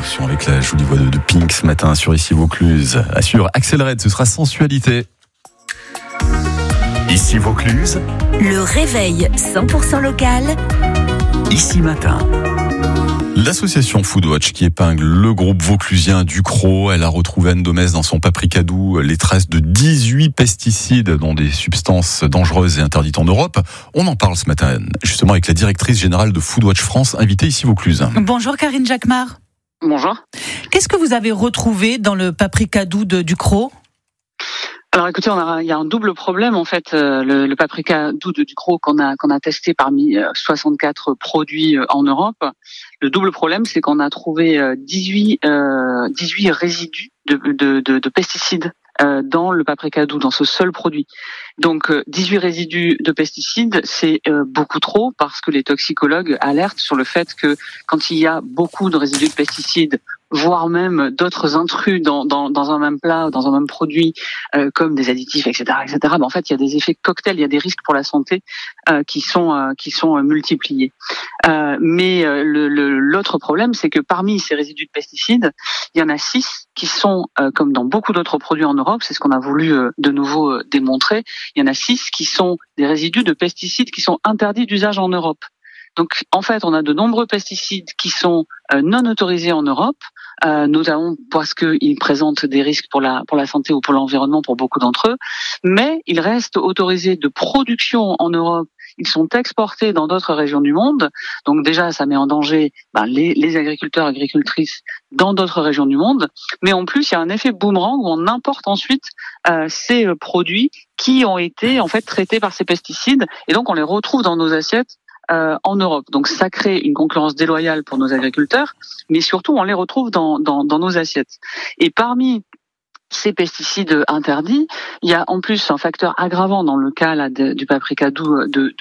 Émotion avec la jolie voix de Pink ce matin sur Ici Vaucluse. Assure Axel Red, ce sera Sensualité. Ici Vaucluse. Le réveil 100% local. Ici Matin. L'association Foodwatch qui épingle le groupe vauclusien Ducros, elle a retrouvé Anne Domès dans son paprika doux les traces de 18 pesticides, dont des substances dangereuses et interdites en Europe. On en parle ce matin justement avec la directrice générale de Foodwatch France, invitée ici Vaucluse. Bonjour Karine Jacquemart. Bonjour. Qu'est-ce que vous avez retrouvé dans le paprika doux de Ducros ? Alors écoutez, il y a un double problème en fait. Le paprika doux de Ducros qu'on a testé parmi 64 produits en Europe. Le double problème, c'est qu'on a trouvé 18 résidus de pesticides dans le paprika doux, dans ce seul produit. Donc 18 résidus de pesticides, c'est beaucoup trop parce que les toxicologues alertent sur le fait que quand il y a beaucoup de résidus de pesticides, voire même d'autres intrus dans un même plat, dans un même produit, comme des additifs, etc., en fait, il y a des effets cocktails, il y a des risques pour la santé qui sont multipliés. Mais l'autre problème, c'est que parmi ces résidus de pesticides, il y en a 6 qui sont, comme dans beaucoup d'autres produits en Europe, c'est ce qu'on a voulu de nouveau démontrer, il y en a 6 qui sont des résidus de pesticides qui sont interdits d'usage en Europe. Donc, en fait, on a de nombreux pesticides qui sont non autorisés en Europe, notamment parce qu'ils présentent des risques pour la santé ou pour l'environnement pour beaucoup d'entre eux, mais ils restent autorisés de production en Europe. Ils sont exportés dans d'autres régions du monde, donc déjà ça met en danger les agriculteurs, agricultrices dans d'autres régions du monde, mais en plus il y a un effet boomerang où on importe ensuite ces produits qui ont été en fait traités par ces pesticides, et donc on les retrouve dans nos assiettes en Europe. Donc ça crée une concurrence déloyale pour nos agriculteurs, mais surtout on les retrouve dans nos assiettes. Et parmi ces pesticides interdits, il y a en plus un facteur aggravant dans le cas là du paprika doux de